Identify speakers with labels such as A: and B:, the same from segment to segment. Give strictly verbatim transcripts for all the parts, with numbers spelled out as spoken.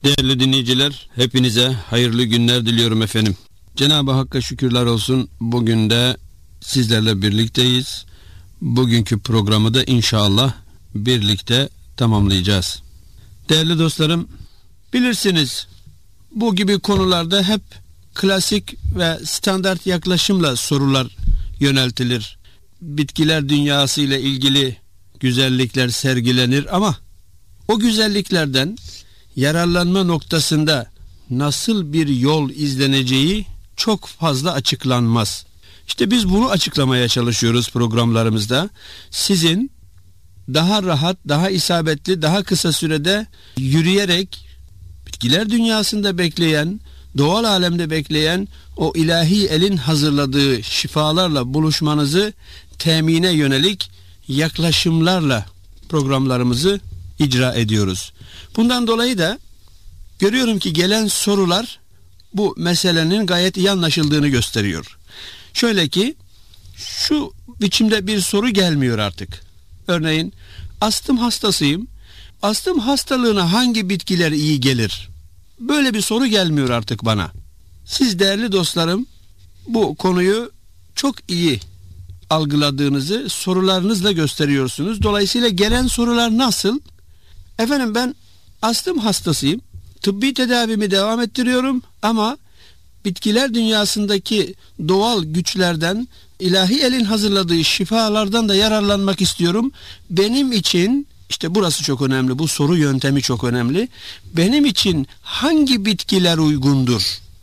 A: Değerli dinleyiciler, hepinize hayırlı günler diliyorum efendim. Cenab-ı Hakk'a şükürler olsun. Bugün de sizlerle birlikteyiz. Bugünkü programı da inşallah birlikte tamamlayacağız. Değerli dostlarım, bilirsiniz bu gibi konularda hep klasik ve standart yaklaşımla sorular yöneltilir. Bitkiler dünyası ile ilgili güzellikler sergilenir ama o güzelliklerden yararlanma noktasında nasıl bir yol izleneceği çok fazla açıklanmaz. İşte biz bunu açıklamaya çalışıyoruz programlarımızda. Sizin daha rahat, daha isabetli, daha kısa sürede yürüyerek bitkiler dünyasında bekleyen, doğal alemde bekleyen o ilahi elin hazırladığı şifalarla buluşmanızı temine yönelik yaklaşımlarla programlarımızı icra ediyoruz. Bundan dolayı da görüyorum ki gelen sorular bu meselenin gayet iyi anlaşıldığını gösteriyor. Şöyle ki şu biçimde bir soru gelmiyor artık. Örneğin astım hastasıyım. Astım hastalığına hangi bitkiler iyi gelir? Böyle bir soru gelmiyor artık bana. Siz değerli dostlarım bu konuyu çok iyi algıladığınızı sorularınızla gösteriyorsunuz. Dolayısıyla gelen sorular nasıl? Efendim ben astım hastasıyım. Tıbbi tedavimi devam ettiriyorum ama bitkiler dünyasındaki doğal güçlerden, ilahi elin hazırladığı şifalardan da yararlanmak istiyorum. Benim için, işte burası çok önemli, bu soru yöntemi çok önemli. Benim için hangi bitkiler uygundur?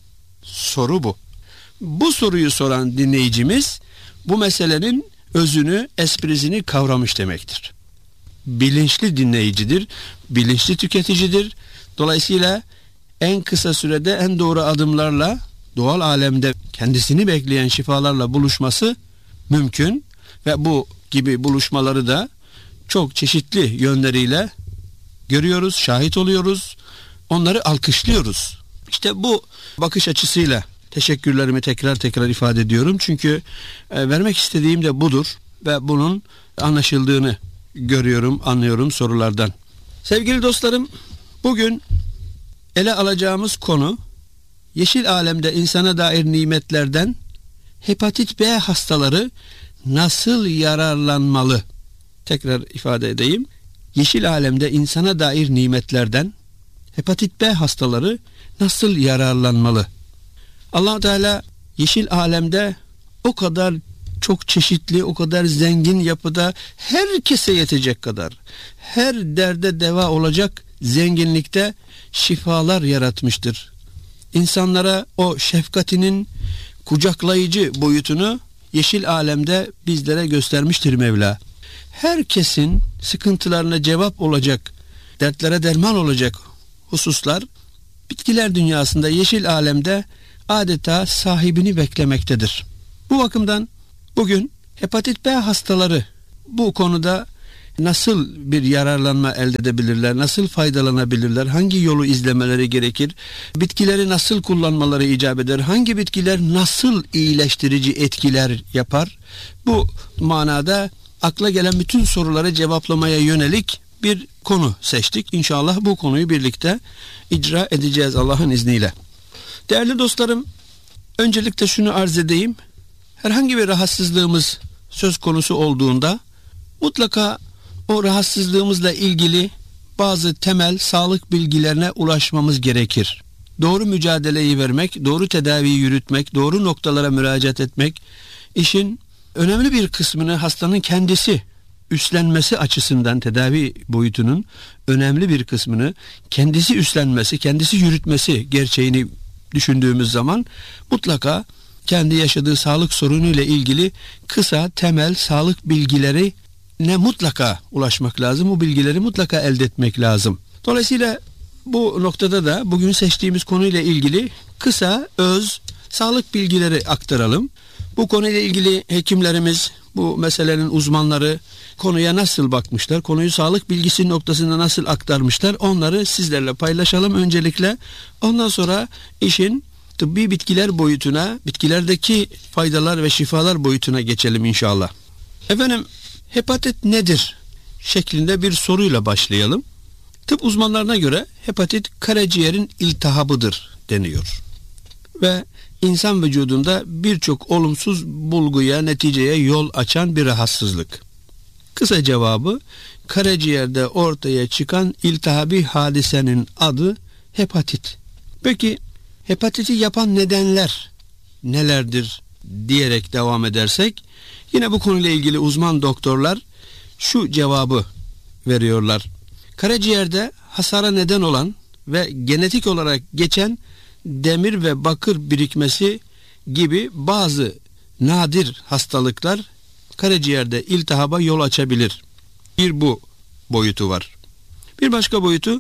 A: Soru bu. Bu soruyu soran dinleyicimiz bu meselenin özünü, esprisini kavramış demektir. Bilinçli dinleyicidir, bilinçli tüketicidir. Dolayısıyla en kısa sürede en doğru adımlarla doğal alemde kendisini bekleyen şifalarla buluşması mümkün ve bu gibi buluşmaları da çok çeşitli yönleriyle görüyoruz, şahit oluyoruz, onları alkışlıyoruz. İşte bu bakış açısıyla teşekkürlerimi tekrar tekrar ifade ediyorum. Çünkü e, vermek istediğim de budur ve bunun anlaşıldığını görüyorum, anlıyorum sorulardan. Sevgili dostlarım, bugün ele alacağımız konu yeşil alemde insana dair nimetlerden hepatit B hastaları nasıl yararlanmalı? Tekrar ifade edeyim. Yeşil alemde insana dair nimetlerden hepatit B hastaları nasıl yararlanmalı? Allah Teala yeşil alemde o kadar çok çeşitli, o kadar zengin yapıda, herkese yetecek kadar, her derde deva olacak zenginlikte şifalar yaratmıştır. İnsanlara o şefkatinin kucaklayıcı boyutunu yeşil alemde bizlere göstermiştir Mevla. Herkesin sıkıntılarına cevap olacak, dertlere derman olacak hususlar bitkiler dünyasında, yeşil alemde adeta sahibini beklemektedir. Bu bakımdan bugün hepatit B hastaları bu konuda nasıl bir yararlanma elde edebilirler, nasıl faydalanabilirler, hangi yolu izlemeleri gerekir, bitkileri nasıl kullanmaları icap eder, hangi bitkiler nasıl iyileştirici etkiler yapar? Bu manada akla gelen bütün soruları cevaplamaya yönelik bir konu seçtik. İnşallah bu konuyu birlikte icra edeceğiz Allah'ın izniyle. Değerli dostlarım, öncelikle şunu arz edeyim. Herhangi bir rahatsızlığımız söz konusu olduğunda mutlaka o rahatsızlığımızla ilgili bazı temel sağlık bilgilerine ulaşmamız gerekir. Doğru mücadeleyi vermek, doğru tedaviyi yürütmek, doğru noktalara müracaat etmek, işin önemli bir kısmını hastanın kendisi üstlenmesi açısından, tedavi boyutunun önemli bir kısmını kendisi üstlenmesi, kendisi yürütmesi gerçeğini düşündüğümüz zaman mutlaka kendi yaşadığı sağlık sorunuyla ilgili kısa temel sağlık bilgileri ne mutlaka ulaşmak lazım. Bu bilgileri mutlaka elde etmek lazım. Dolayısıyla bu noktada da bugün seçtiğimiz konuyla ilgili kısa, öz sağlık bilgileri aktaralım. Bu konuyla ilgili hekimlerimiz, bu meselenin uzmanları konuya nasıl bakmışlar, konuyu sağlık bilgisi noktasında nasıl aktarmışlar, onları sizlerle paylaşalım öncelikle. Ondan sonra işin tıbbi bitkiler boyutuna, bitkilerdeki faydalar ve şifalar boyutuna geçelim inşallah. Efendim, hepatit nedir şeklinde bir soruyla başlayalım. Tıp uzmanlarına göre hepatit karaciğerin iltihabıdır deniyor. Ve insan vücudunda birçok olumsuz bulguya, neticeye yol açan bir rahatsızlık. Kısa cevabı, karaciğerde ortaya çıkan iltihabi hadisenin adı hepatit. Peki hepatiti yapan nedenler nelerdir diyerek devam edersek, yine bu konuyla ilgili uzman doktorlar şu cevabı veriyorlar. Karaciğerde hasara neden olan ve genetik olarak geçen demir ve bakır birikmesi gibi bazı nadir hastalıklar karaciğerde iltihaba yol açabilir. Bir bu boyutu var. Bir başka boyutu,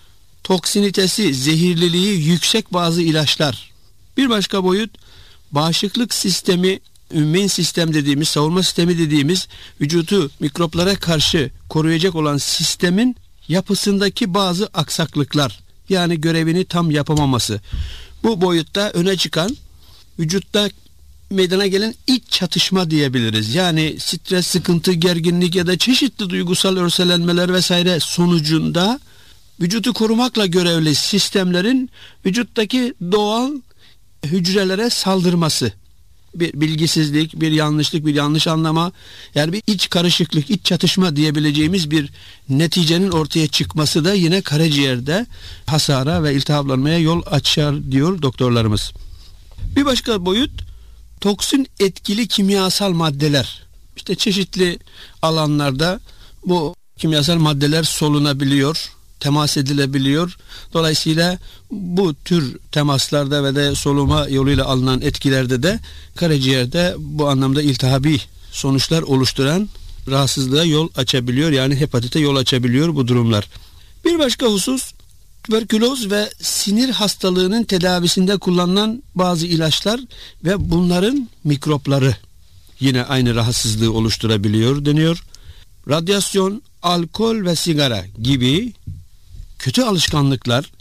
A: toksinitesi, zehirliliği yüksek bazı ilaçlar. Bir başka boyut, bağışıklık sistemi, immün sistem dediğimiz, savunma sistemi dediğimiz vücudu mikroplara karşı koruyacak olan sistemin yapısındaki bazı aksaklıklar. Yani görevini tam yapamaması. Bu boyutta öne çıkan, vücutta meydana gelen iç çatışma diyebiliriz. Yani stres, sıkıntı, gerginlik ya da çeşitli duygusal örselenmeler vesaire sonucunda vücudu korumakla görevli sistemlerin vücuttaki doğal hücrelere saldırması. Bir bilgisizlik, bir yanlışlık, bir yanlış anlama, yani bir iç karışıklık, iç çatışma diyebileceğimiz bir neticenin ortaya çıkması da yine karaciğerde hasara ve iltihaplanmaya yol açar diyor doktorlarımız. Bir başka boyut, toksin etkili kimyasal maddeler. İşte çeşitli alanlarda bu kimyasal maddeler solunabiliyor, temas edilebiliyor. Dolayısıyla bu tür temaslarda ve de soluma yoluyla alınan etkilerde de karaciğerde bu anlamda iltihabi sonuçlar oluşturan rahatsızlığa yol açabiliyor. Yani hepatite yol açabiliyor bu durumlar. Bir başka husus, tüberküloz ve sinir hastalığının tedavisinde kullanılan bazı ilaçlar ve bunların mikropları yine aynı rahatsızlığı oluşturabiliyor deniyor. Radyasyon, alkol ve sigara gibi kötü alışkanlıklar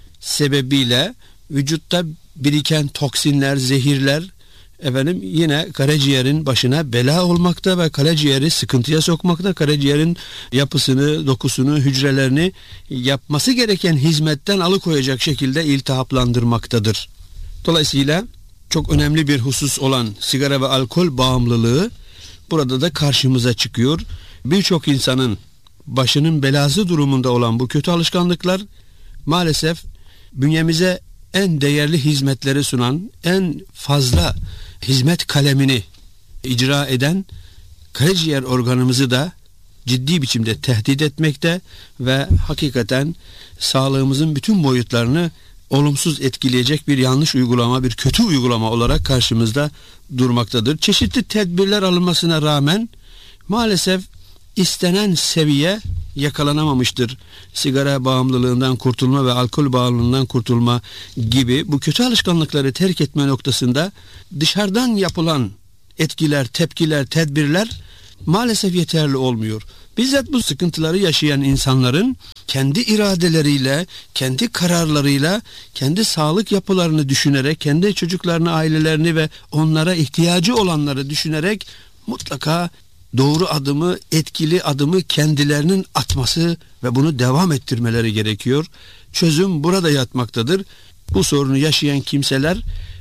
A: sebebiyle vücutta biriken toksinler, zehirler efendim yine karaciğerin başına bela olmakta ve karaciğeri sıkıntıya sokmakta. Karaciğerin yapısını, dokusunu, hücrelerini yapması gereken hizmetten alıkoyacak şekilde iltihaplandırmaktadır. Dolayısıyla çok önemli bir husus olan sigara ve alkol bağımlılığı burada da karşımıza çıkıyor. Birçok insanın başının belası durumunda olan bu kötü alışkanlıklar maalesef bünyemize en değerli hizmetleri sunan, en fazla hizmet kalemini icra eden karaciğer organımızı da ciddi biçimde tehdit etmekte ve hakikaten sağlığımızın bütün boyutlarını olumsuz etkileyecek bir yanlış uygulama, bir kötü uygulama olarak karşımızda durmaktadır. Çeşitli tedbirler alınmasına rağmen maalesef istenen seviye yakalanamamıştır. Sigara bağımlılığından kurtulma ve alkol bağımlılığından kurtulma gibi bu kötü alışkanlıkları terk etme noktasında dışarıdan yapılan etkiler, tepkiler, tedbirler maalesef yeterli olmuyor. Bizzat bu sıkıntıları yaşayan insanların kendi iradeleriyle, kendi kararlarıyla, kendi sağlık yapılarını düşünerek, kendi çocuklarını, ailelerini ve onlara ihtiyacı olanları düşünerek mutlaka doğru adımı, etkili adımı kendilerinin atması ve bunu devam ettirmeleri gerekiyor. Çözüm burada yatmaktadır. Bu sorunu yaşayan kimseler,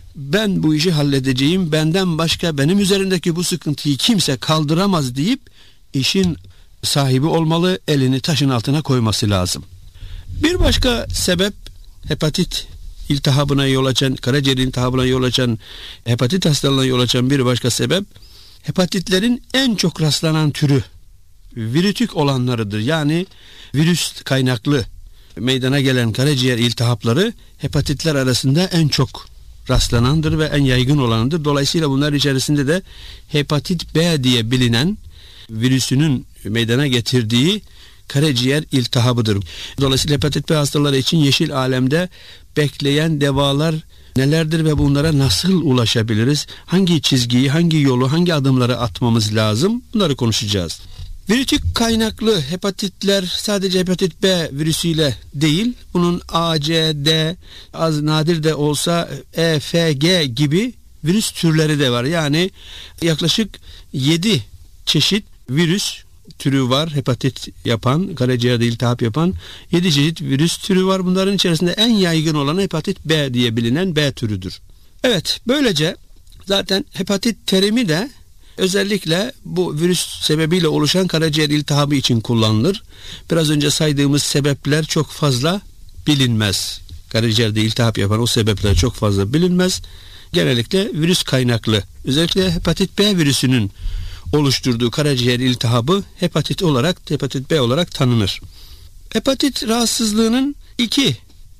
A: ben bu işi halledeceğim, benden başka benim üzerimdeki bu sıkıntıyı kimse kaldıramaz deyip işin sahibi olmalı, elini taşın altına koyması lazım. Bir başka sebep, hepatit iltihabına yol açan, karaciğer iltihabına yol açan, hepatit hastalığına yol açan bir başka sebep, hepatitlerin en çok rastlanan türü virütik olanlarıdır. Yani virüs kaynaklı meydana gelen karaciğer iltihapları hepatitler arasında en çok rastlanandır ve en yaygın olanıdır. Dolayısıyla bunlar içerisinde de hepatit B diye bilinen virüsünün meydana getirdiği karaciğer iltihabıdır. Dolayısıyla hepatit B hastaları için yeşil alemde bekleyen devalar nelerdir ve bunlara nasıl ulaşabiliriz? Hangi çizgiyi, hangi yolu, hangi adımları atmamız lazım? Bunları konuşacağız. Virütik kaynaklı hepatitler sadece hepatit B virüsüyle değil, bunun A, C, D, az nadir de olsa E, F, G gibi virüs türleri de var. Yani yaklaşık yedi çeşit virüs türü var. Hepatit yapan, karaciğerde iltihap yapan yedi çeşit virüs türü var. Bunların içerisinde en yaygın olan hepatit B diye bilinen B türüdür. Evet, böylece zaten hepatit terimi de özellikle bu virüs sebebiyle oluşan karaciğer iltihabı için kullanılır. Biraz önce saydığımız sebepler çok fazla bilinmez. Karaciğerde iltihap yapan o sebepler çok fazla bilinmez. Genellikle virüs kaynaklı, özellikle hepatit B virüsünün oluşturduğu karaciğer iltihabı hepatit olarak, hepatit B olarak tanınır. Hepatit rahatsızlığının iki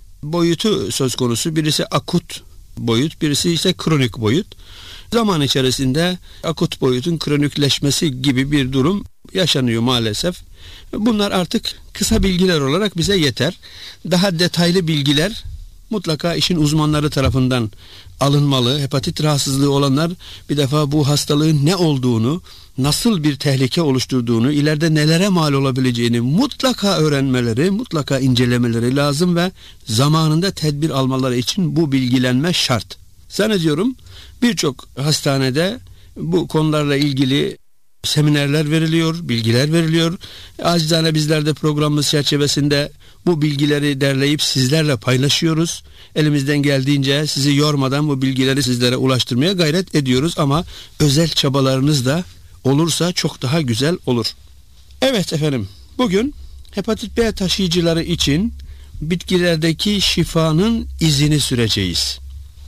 A: boyutu söz konusu. Birisi akut boyut, birisi ise kronik boyut. Zaman içerisinde akut boyutun kronikleşmesi gibi bir durum yaşanıyor maalesef. Bunlar artık kısa bilgiler olarak bize yeter. Daha detaylı bilgiler mutlaka işin uzmanları tarafından alınmalı. Hepatit rahatsızlığı olanlar bir defa bu hastalığın ne olduğunu, nasıl bir tehlike oluşturduğunu, ileride nelere mal olabileceğini mutlaka öğrenmeleri, mutlaka incelemeleri lazım ve zamanında tedbir almaları için bu bilgilenme şart. Zannediyorum birçok hastanede bu konularla ilgili seminerler veriliyor, bilgiler veriliyor. Acizane bizler de programımız çerçevesinde bu bilgileri derleyip sizlerle paylaşıyoruz. Elimizden geldiğince sizi yormadan bu bilgileri sizlere ulaştırmaya gayret ediyoruz ama özel çabalarınız da olursa çok daha güzel olur. Evet efendim, bugün hepatit B taşıyıcıları için bitkilerdeki şifanın izini süreceğiz.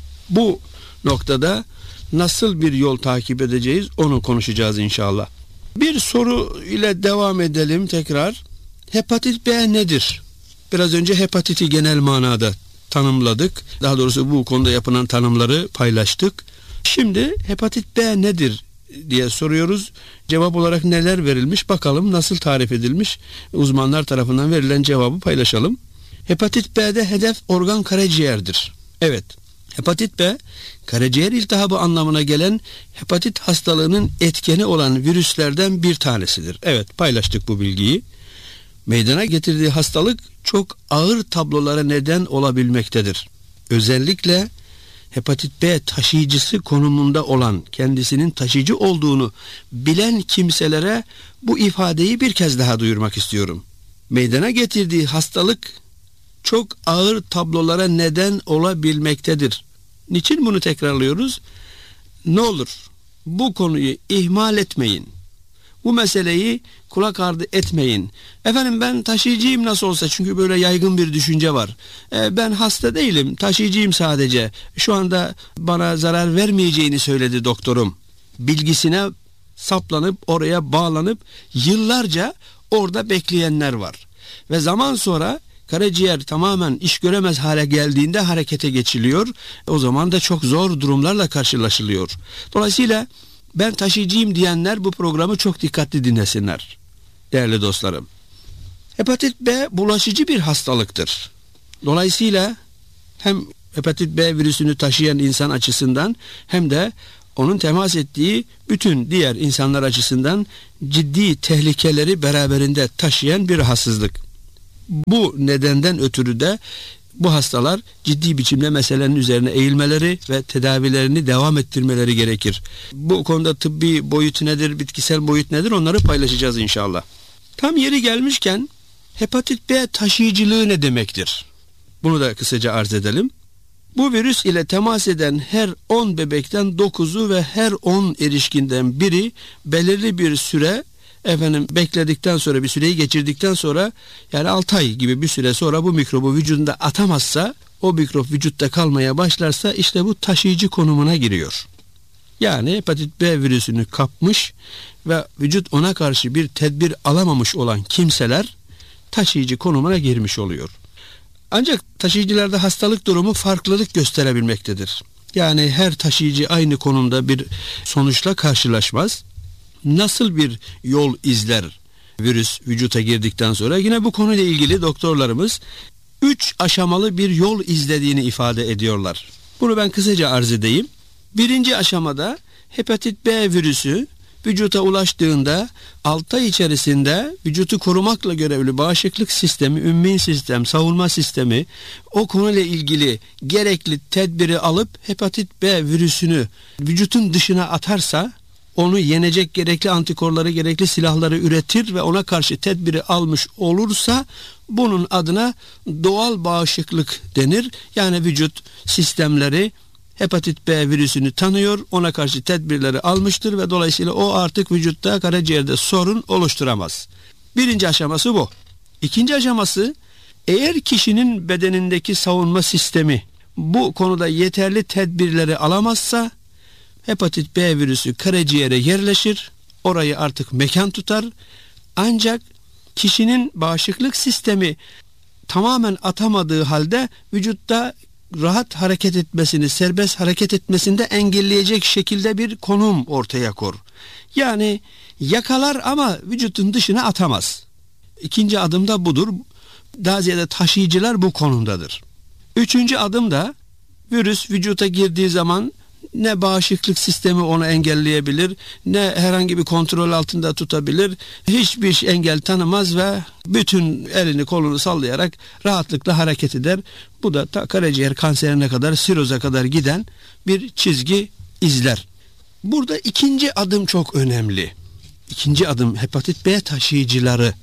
A: Bu noktada nasıl bir yol takip edeceğiz onu konuşacağız inşallah. Bir soru ile devam edelim tekrar. Hepatit B nedir? Biraz önce hepatiti genel manada tanımladık. Daha doğrusu bu konuda yapılan tanımları paylaştık. Şimdi hepatit B nedir diye soruyoruz. Cevap olarak neler verilmiş bakalım, nasıl tarif edilmiş? Uzmanlar tarafından verilen cevabı paylaşalım. Hepatit B'de hedef organ karaciğerdir. Evet. Hepatit B, karaciğer iltihabı anlamına gelen hepatit hastalığının etkeni olan virüslerden bir tanesidir. Evet, paylaştık bu bilgiyi. Meydana getirdiği hastalık çok ağır tablolara neden olabilmektedir. Özellikle hepatit B taşıyıcısı konumunda olan, kendisinin taşıyıcı olduğunu bilen kimselere bu ifadeyi bir kez daha duyurmak istiyorum. Meydana getirdiği hastalık çok ağır tablolara neden olabilmektedir. Niçin bunu tekrarlıyoruz? Ne olur bu konuyu ihmal etmeyin. Bu meseleyi kulak ardı etmeyin. Efendim ben taşıyıcıyım nasıl olsa, çünkü böyle yaygın bir düşünce var. E, ben hasta değilim, taşıyıcıyım sadece. Şu anda bana zarar vermeyeceğini söyledi doktorum. Bilgisine saplanıp oraya bağlanıp yıllarca orada bekleyenler var. Ve zaman sonra karaciğer tamamen iş göremez hale geldiğinde harekete geçiliyor. O zaman da çok zor durumlarla karşılaşılıyor. Dolayısıyla ben taşıyıcıyım diyenler bu programı çok dikkatli dinlesinler. Değerli dostlarım. Hepatit B bulaşıcı bir hastalıktır. Dolayısıyla hem hepatit B virüsünü taşıyan insan açısından hem de onun temas ettiği bütün diğer insanlar açısından ciddi tehlikeleri beraberinde taşıyan bir rahatsızlık. Bu nedenden ötürü de bu hastalar ciddi biçimde meselenin üzerine eğilmeleri ve tedavilerini devam ettirmeleri gerekir. Bu konuda tıbbi boyut nedir, bitkisel boyut nedir, onları paylaşacağız inşallah. Tam yeri gelmişken hepatit B taşıyıcılığı ne demektir? Bunu da kısaca arz edelim. Bu virüs ile temas eden her on bebekten dokuzu ve her on erişkinden biri belirli bir süre efendim bekledikten sonra, bir süreyi geçirdikten sonra, yani altı ay gibi bir süre sonra bu mikrobu vücudunda atamazsa, o mikrop vücutta kalmaya başlarsa işte bu taşıyıcı konumuna giriyor. Yani hepatit B virüsünü kapmış ve vücut ona karşı bir tedbir alamamış olan kimseler taşıyıcı konumuna girmiş oluyor. Ancak taşıyıcılarda hastalık durumu farklılık gösterebilmektedir. Yani her taşıyıcı aynı konumda bir sonuçla karşılaşmaz. Nasıl bir yol izler virüs vücuta girdikten sonra? Yine bu konuyla ilgili doktorlarımız üç aşamalı bir yol izlediğini ifade ediyorlar. Bunu ben kısaca arz edeyim. Birinci aşamada hepatit B virüsü vücuta ulaştığında altı ay içerisinde vücutu korumakla görevli bağışıklık sistemi, immün sistem, savunma sistemi o konuyla ilgili gerekli tedbiri alıp hepatit B virüsünü vücutun dışına atarsa, onu yenecek gerekli antikorları, gerekli silahları üretir ve ona karşı tedbiri almış olursa bunun adına doğal bağışıklık denir. Yani vücut sistemleri hepatit B virüsünü tanıyor, ona karşı tedbirleri almıştır ve dolayısıyla o artık vücutta, karaciğerde sorun oluşturamaz. Birinci aşaması bu. İkinci aşaması, eğer kişinin bedenindeki savunma sistemi bu konuda yeterli tedbirleri alamazsa hepatit B virüsü karaciğere yerleşir, orayı artık mekan tutar. Ancak kişinin bağışıklık sistemi tamamen atamadığı halde vücutta rahat hareket etmesini, serbest hareket etmesini de engelleyecek şekilde bir konum ortaya kor. Yani yakalar ama vücutun dışına atamaz. İkinci adım da budur. Daha ziyade taşıyıcılar bu konumdadır. Üçüncü adım da virüs vücuta girdiği zaman ne bağışıklık sistemi onu engelleyebilir, ne herhangi bir kontrol altında tutabilir. Hiçbir şey engel tanımaz ve bütün elini kolunu sallayarak rahatlıkla hareket eder. Bu da ta karaciğer kanserine kadar, siroza kadar giden bir çizgi izler. Burada ikinci adım çok önemli. İkinci adım hepatit B taşıyıcıları.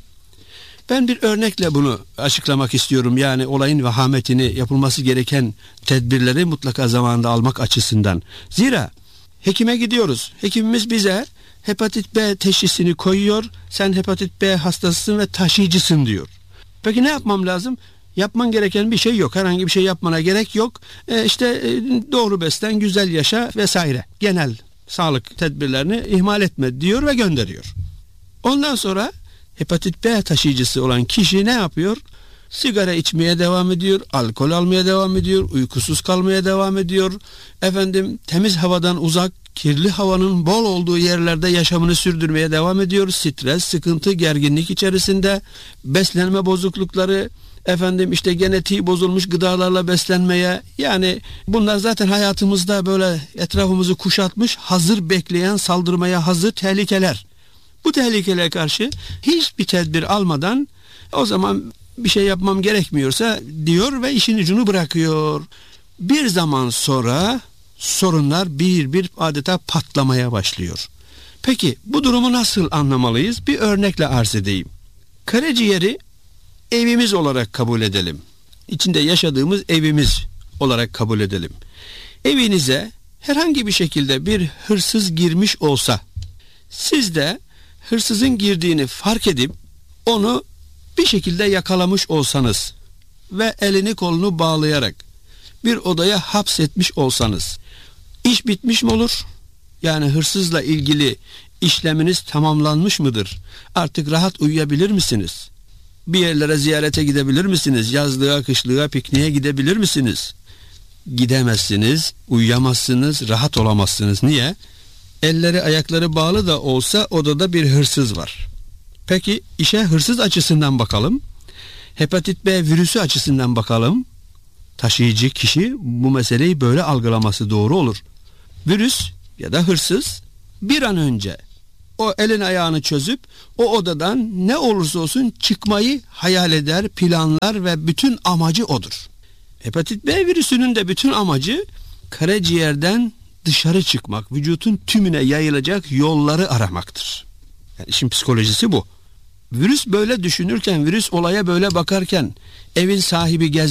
A: Ben bir örnekle bunu açıklamak istiyorum. Yani olayın vehametini, yapılması gereken tedbirleri mutlaka zamanında almak açısından. Zira hekime gidiyoruz. Hekimimiz bize hepatit B teşhisini koyuyor. Sen hepatit B hastasısın ve taşıyıcısın diyor. Peki ne yapmam lazım? Yapman gereken bir şey yok. Herhangi bir şey yapmana gerek yok. E işte e, doğru beslen, güzel yaşa vesaire. Genel sağlık tedbirlerini ihmal etme diyor ve gönderiyor. Ondan sonra hepatit B taşıyıcısı olan kişi ne yapıyor? Sigara içmeye devam ediyor, alkol almaya devam ediyor, uykusuz kalmaya devam ediyor. Efendim temiz havadan uzak, kirli havanın bol olduğu yerlerde yaşamını sürdürmeye devam ediyor. Stres, sıkıntı, gerginlik içerisinde, beslenme bozuklukları, efendim işte genetiği bozulmuş gıdalarla beslenmeye, yani bunlar zaten hayatımızda böyle etrafımızı kuşatmış, hazır bekleyen, saldırmaya hazır tehlikeler. Bu tehlikelere karşı hiçbir tedbir almadan o zaman bir şey yapmam gerekmiyorsa diyor ve işin ucunu bırakıyor. Bir zaman sonra sorunlar bir bir adeta patlamaya başlıyor. Peki bu durumu nasıl anlamalıyız? Bir örnekle arz edeyim. Karaciğeri evimiz olarak kabul edelim. İçinde yaşadığımız evimiz olarak kabul edelim. Evinize herhangi bir şekilde bir hırsız girmiş olsa, siz de hırsızın girdiğini fark edip onu bir şekilde yakalamış olsanız ve elini kolunu bağlayarak bir odaya hapsetmiş olsanız, iş bitmiş mi olur? Yani hırsızla ilgili işleminiz tamamlanmış mıdır? Artık rahat uyuyabilir misiniz? Bir yerlere ziyarete gidebilir misiniz? Yazlığa, kışlığa, pikniğe gidebilir misiniz? Gidemezsiniz, uyuyamazsınız, rahat olamazsınız. Niye? Elleri ayakları bağlı da olsa odada bir hırsız var. Peki işe hırsız açısından bakalım. Hepatit B virüsü açısından bakalım. Taşıyıcı kişi bu meseleyi böyle algılaması doğru olur. Virüs ya da hırsız bir an önce o elin ayağını çözüp o odadan ne olursa olsun çıkmayı hayal eder, planlar ve bütün amacı odur. Hepatit B virüsünün de bütün amacı karaciğerden dışarı çıkmak, vücutun tümüne yayılacak yolları aramaktır. Yani işin psikolojisi bu. Virüs böyle düşünürken, virüs olaya böyle bakarken evin sahibi gez